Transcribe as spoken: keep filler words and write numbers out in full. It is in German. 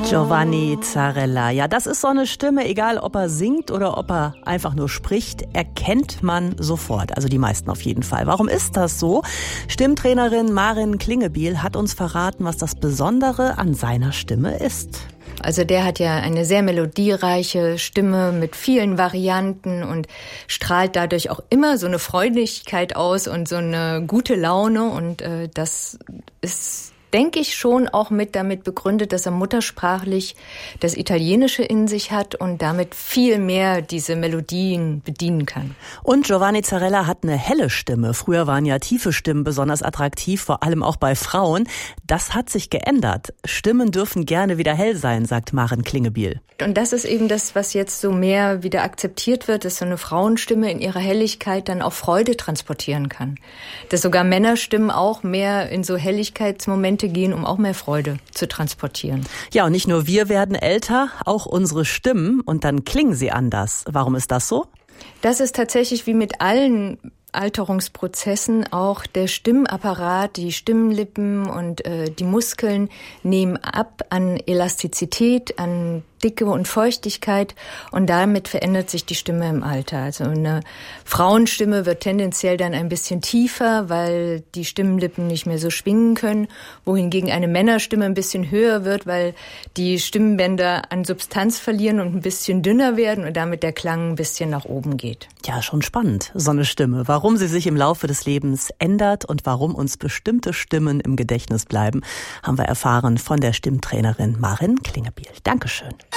Giovanni Zarella. Ja, das ist so eine Stimme, egal ob er singt oder ob er einfach nur spricht, erkennt man sofort. Also die meisten auf jeden Fall. Warum ist das so? Stimmtrainerin Maren Klingebiel hat uns verraten, was das Besondere an seiner Stimme ist. Also der hat ja eine sehr melodiereiche Stimme mit vielen Varianten und strahlt dadurch auch immer so eine Freudigkeit aus und so eine gute Laune. Und äh, das ist, denke ich, schon auch mit damit begründet, dass er muttersprachlich das Italienische in sich hat und damit viel mehr diese Melodien bedienen kann. Und Giovanni Zarella hat eine helle Stimme. Früher waren ja tiefe Stimmen besonders attraktiv, vor allem auch bei Frauen. Das hat sich geändert. Stimmen dürfen gerne wieder hell sein, sagt Maren Klingebiel. Und das ist eben das, was jetzt so mehr wieder akzeptiert wird, dass so eine Frauenstimme in ihrer Helligkeit dann auch Freude transportieren kann. Dass sogar Männerstimmen auch mehr in so Helligkeitsmomente gehen, um auch mehr Freude zu transportieren. Ja, und nicht nur wir werden älter, auch unsere Stimmen, und dann klingen sie anders. Warum ist das so? Das ist tatsächlich wie mit allen Alterungsprozessen auch der Stimmapparat, die Stimmlippen und äh, die Muskeln nehmen ab an Elastizität, an Dicke und Feuchtigkeit, und damit verändert sich die Stimme im Alter. Also eine Frauenstimme wird tendenziell dann ein bisschen tiefer, weil die Stimmlippen nicht mehr so schwingen können, wohingegen eine Männerstimme ein bisschen höher wird, weil die Stimmbänder an Substanz verlieren und ein bisschen dünner werden und damit der Klang ein bisschen nach oben geht. Ja, schon spannend, so eine Stimme. Warum sie sich im Laufe des Lebens ändert und warum uns bestimmte Stimmen im Gedächtnis bleiben, haben wir erfahren von der Stimmtrainerin Maren Klingebiel. Dankeschön.